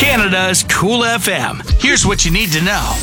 Canada's Cool FM. Here's what you need to know.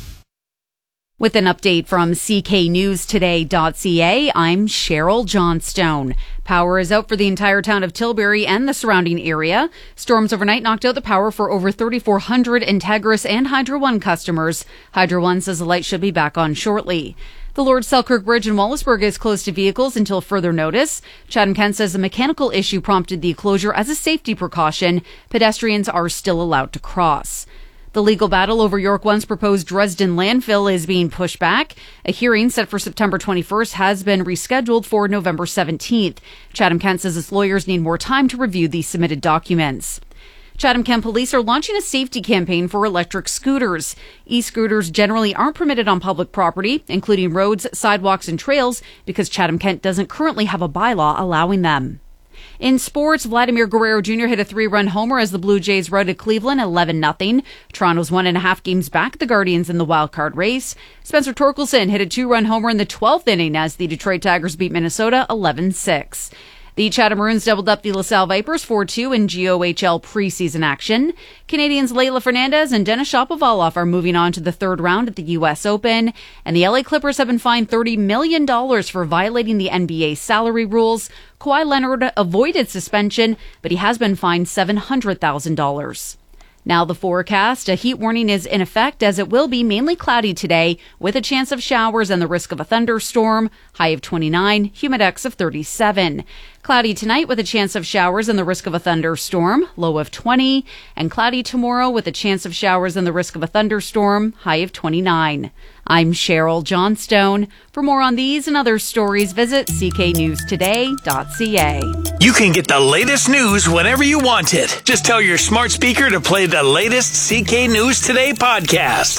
With an update from cknewstoday.ca, I'm Cheryl Johnstone. Power is out for the entire town of Tilbury and the surrounding area. Storms overnight knocked out the power for over 3,400 Integris and Hydro One customers. Hydro One says the light should be back on shortly. The Lord Selkirk Bridge in Wallaceburg is closed to vehicles until further notice. Chatham-Kent says a mechanical issue prompted the closure as a safety precaution. Pedestrians are still allowed to cross. The legal battle over York One's proposed Dresden landfill is being pushed back. A hearing set for September 21st has been rescheduled for November 17th. Chatham-Kent says its lawyers need more time to review the submitted documents. Chatham-Kent police are launching a safety campaign for electric scooters. E-scooters generally aren't permitted on public property, including roads, sidewalks, and trails, because Chatham-Kent doesn't currently have a bylaw allowing them. In sports, Vladimir Guerrero Jr. hit a 3-run homer as the Blue Jays routed Cleveland 11-0. Toronto's 1.5 games back the Guardians in the wildcard race. Spencer Torkelson hit a 2-run homer in the 12th inning as the Detroit Tigers beat Minnesota 11-6. The Chatham Maroons doubled up the LaSalle Vipers 4-2 in GOHL preseason action. Canadians Leila Fernandez and Denis Shapovalov are moving on to the third round at the U.S. Open. And the LA Clippers have been fined $30 million for violating the NBA salary rules. Kawhi Leonard avoided suspension, but he has been fined $700,000. Now the forecast. A heat warning is in effect as it will be mainly cloudy today with a chance of showers and the risk of a thunderstorm. High of 29, humidex of 37. Cloudy tonight with a chance of showers and the risk of a thunderstorm. Low of 20. And cloudy tomorrow with a chance of showers and the risk of a thunderstorm. High of 29. I'm Cheryl Johnstone. For more on these and other stories, visit cknewstoday.ca. You can get the latest news whenever you want it. Just tell your smart speaker to play the latest CK News Today podcast.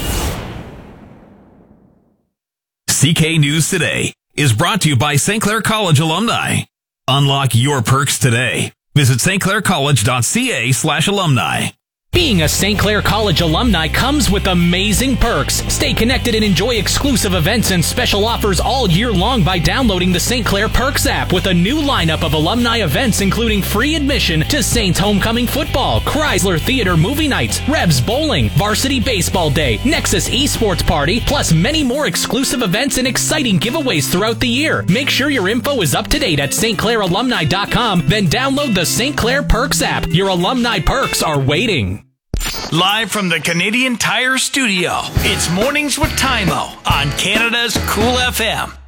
CK News Today is brought to you by St. Clair College alumni. Unlock your perks today. Visit stclaircollege.ca/alumni. Being a St. Clair College alumni comes with amazing perks. Stay connected and enjoy exclusive events and special offers all year long by downloading the St. Clair Perks app with a new lineup of alumni events including free admission to Saints Homecoming Football, Chrysler Theater Movie Nights, Rebs Bowling, Varsity Baseball Day, Nexus Esports Party, plus many more exclusive events and exciting giveaways throughout the year. Make sure your info is up to date at stclairalumni.com, then download the St. Clair Perks app. Your alumni perks are waiting. Live from the Canadian Tire Studio, it's Mornings with Tymo on Canada's Cool FM.